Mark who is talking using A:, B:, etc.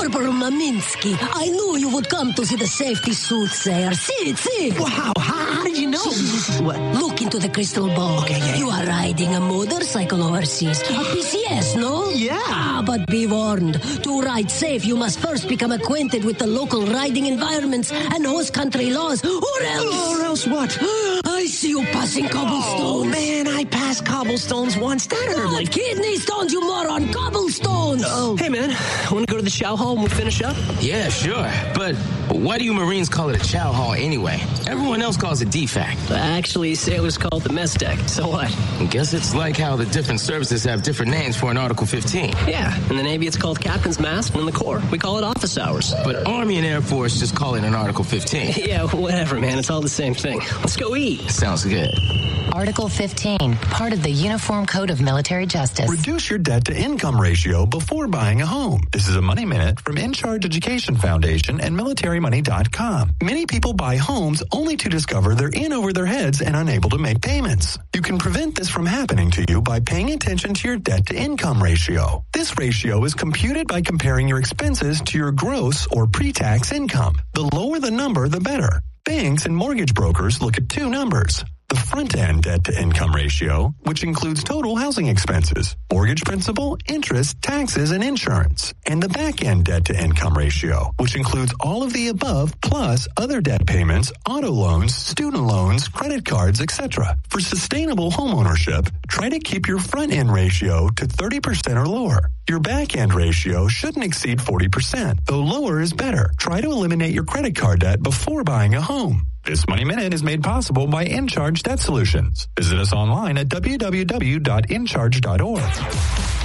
A: Corporal Maminsky, I knew you would come to see the safety soothsayer. See.
B: Wow, how did you know? What?
A: Look into the crystal ball.
B: Okay, yeah.
A: You are riding a motorcycle overseas. A PCS, no?
B: Yeah.
A: But be warned. To ride safe, you must first become acquainted with the local riding environments and host country laws. Or else
B: what?
A: I see you passing cobblestones.
B: Oh, man, I passed cobblestones once. That hurt like...
A: Kidney stones, you moron. Cobblestones.
B: Oh. Hey, man, want to go to the chow hall when we finish up?
C: Yeah, sure. But why do you Marines call it a chow hall anyway? Everyone else calls it DFAC.
B: Actually, sailors call it the mess deck. So what?
C: I guess it's like how the different services have different names for an Article 15.
B: Yeah, in the Navy it's called Captain's Mast, and in the Corps we call it office hours.
C: But Army and Air Force just call it an Article 15.
B: Yeah, whatever, man. It's all the same thing. Let's go eat.
C: Sounds good.
D: Article 15, part of the Uniform Code of Military Justice.
E: Reduce your debt-to-income ratio before buying a home. This is a Money Minute from In Charge Education Foundation and MilitaryMoney.com. Many people buy homes only to discover they're in over their heads and unable to make payments. You can prevent this from happening to you by paying attention to your debt-to-income ratio. This ratio is computed by comparing your expenses to your gross or pre-tax income. The lower the number, the better. Banks and mortgage brokers look at two numbers. The front-end debt-to-income ratio, which includes total housing expenses, mortgage principal, interest, taxes, and insurance, and the back-end debt-to-income ratio, which includes all of the above plus other debt payments, auto loans, student loans, credit cards, etc. For sustainable homeownership, try to keep your front-end ratio to 30% or lower. Your back-end ratio shouldn't exceed 40%, though lower is better. Try to eliminate your credit card debt before buying a home. This Money Minute is made possible by InCharge Debt Solutions. Visit us online at www.incharge.org.